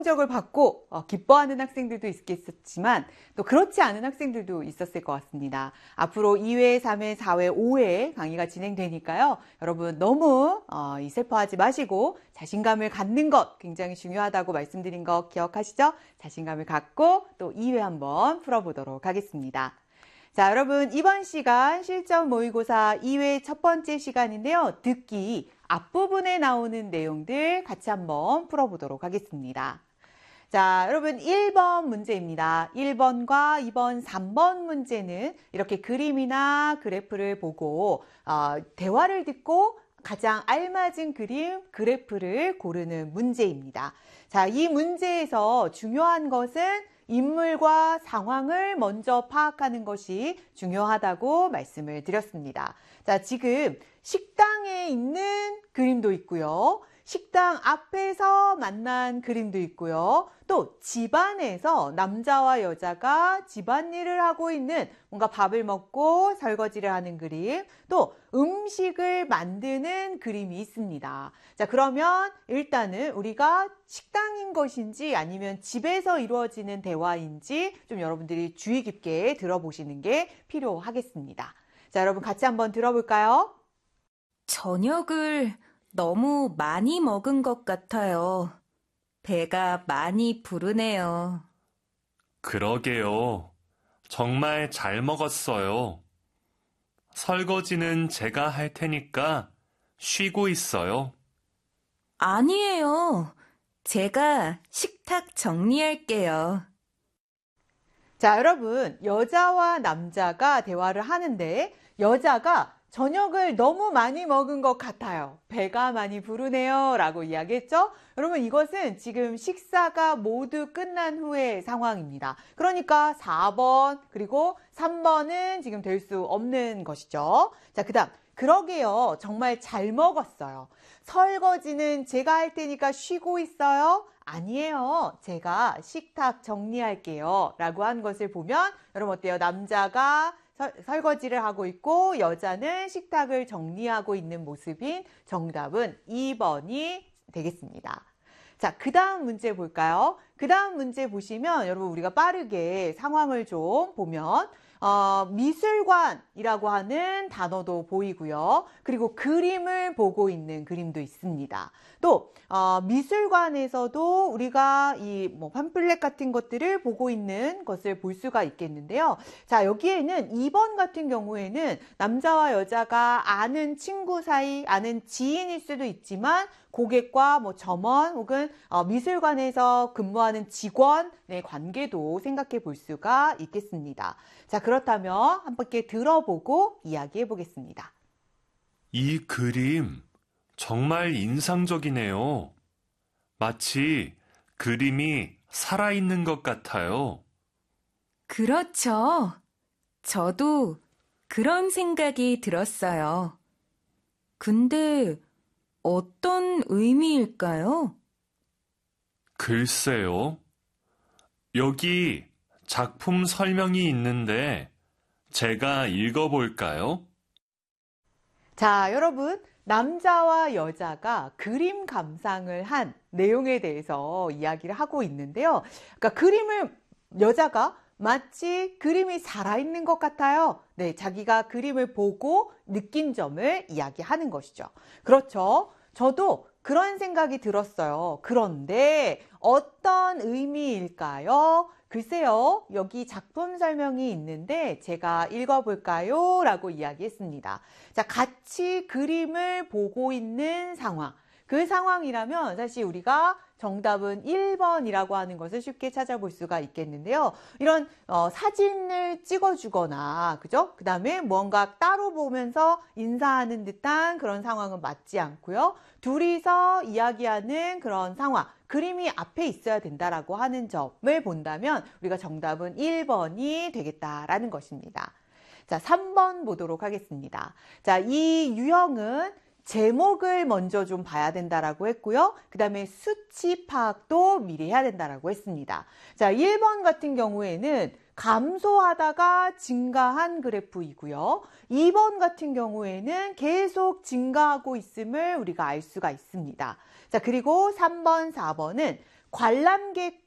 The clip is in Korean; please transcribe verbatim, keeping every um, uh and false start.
성적을 받고 어, 기뻐하는 학생들도 있겠었지만 또 그렇지 않은 학생들도 있었을 것 같습니다. 앞으로 이 회, 삼 회, 사 회, 오 회 강의가 진행되니까요. 여러분 너무 어, 이 슬퍼하지 마시고 자신감을 갖는 것 굉장히 중요하다고 말씀드린 거 기억하시죠? 자신감을 갖고 또 이 회 한번 풀어보도록 하겠습니다. 자, 여러분 이번 시간 실전 모의고사 이 회 첫 번째 시간인데요. 듣기 앞부분에 나오는 내용들 같이 한번 풀어보도록 하겠습니다. 자, 여러분 일 번 문제입니다. 일 번과 이 번, 삼 번 문제는 이렇게 그림이나 그래프를 보고 어, 대화를 듣고 가장 알맞은 그림, 그래프를 고르는 문제입니다. 자, 이 문제에서 중요한 것은 인물과 상황을 먼저 파악하는 것이 중요하다고 말씀을 드렸습니다. 자, 지금 식당에 있는 그림도 있고요. 식당 앞에서 만난 그림도 있고요. 또 집안에서 남자와 여자가 집안일을 하고 있는 뭔가 밥을 먹고 설거지를 하는 그림, 또 음식을 만드는 그림이 있습니다. 자, 그러면 일단은 우리가 식당인 것인지 아니면 집에서 이루어지는 대화인지 좀 여러분들이 주의 깊게 들어보시는 게 필요하겠습니다. 자, 여러분 같이 한번 들어볼까요? 저녁을 너무 많이 먹은 것 같아요. 배가 많이 부르네요. 그러게요. 정말 잘 먹었어요. 설거지는 제가 할 테니까 쉬고 있어요. 아니에요. 제가 식탁 정리할게요. 자, 여러분 여자와 남자가 대화를 하는데 여자가 저녁을 너무 많이 먹은 것 같아요. 배가 많이 부르네요 라고 이야기했죠. 여러분 이것은 지금 식사가 모두 끝난 후의 상황입니다. 그러니까 사 번 그리고 삼 번은 지금 될 수 없는 것이죠. 자, 그 다음 그러게요. 정말 잘 먹었어요. 설거지는 제가 할 테니까 쉬고 있어요. 아니에요. 제가 식탁 정리할게요 라고 한 것을 보면 여러분 어때요? 남자가 설, 설거지를 하고 있고 여자는 식탁을 정리하고 있는 모습인 정답은 이 번이 되겠습니다. 자, 그 다음 문제 볼까요? 그 다음 문제 보시면 여러분 우리가 빠르게 상황을 좀 보면 어, 미술관이라고 하는 단어도 보이고요. 그리고 그림을 보고 있는 그림도 있습니다. 또 어, 미술관에서도 우리가 이 뭐 팜플렛 같은 것들을 보고 있는 것을 볼 수가 있겠는데요. 자, 여기에는 이 번 같은 경우에는 남자와 여자가 아는 친구 사이, 아는 지인일 수도 있지만 고객과 뭐 점원 혹은 어, 미술관에서 근무하는 직원의 관계도 생각해 볼 수가 있겠습니다. 자, 그렇다면 함께 들어보고 이야기해 보겠습니다. 이 그림 정말 인상적이네요. 마치 그림이 살아있는 것 같아요. 그렇죠. 저도 그런 생각이 들었어요. 근데 어떤 의미일까요? 글쎄요. 여기 작품 설명이 있는데 제가 읽어볼까요? 자, 여러분 남자와 여자가 그림 감상을 한 내용에 대해서 이야기를 하고 있는데요. 그러니까 그림을 여자가 마치 그림이 살아있는 것 같아요. 네, 자기가 그림을 보고 느낀 점을 이야기하는 것이죠. 그렇죠. 저도 그런 생각이 들었어요. 그런데 어떤 의미일까요? 글쎄요, 여기 작품 설명이 있는데 제가 읽어볼까요? 라고 이야기했습니다. 자, 같이 그림을 보고 있는 상황. 그 상황이라면 사실 우리가 정답은 일 번이라고 하는 것을 쉽게 찾아볼 수가 있겠는데요. 이런 어, 사진을 찍어주거나, 그죠? 그 다음에 뭔가 따로 보면서 인사하는 듯한 그런 상황은 맞지 않고요. 둘이서 이야기하는 그런 상황, 그림이 앞에 있어야 된다라고 하는 점을 본다면 우리가 정답은 일 번이 되겠다라는 것입니다. 자, 삼 번 보도록 하겠습니다. 자, 이 유형은 제목을 먼저 좀 봐야 된다라고 했고요. 그 다음에 수치 파악도 미리 해야 된다라고 했습니다. 자, 일 번 같은 경우에는 감소하다가 증가한 그래프이고요. 이 번 같은 경우에는 계속 증가하고 있음을 우리가 알 수가 있습니다. 자, 그리고 삼 번, 사 번은 관람객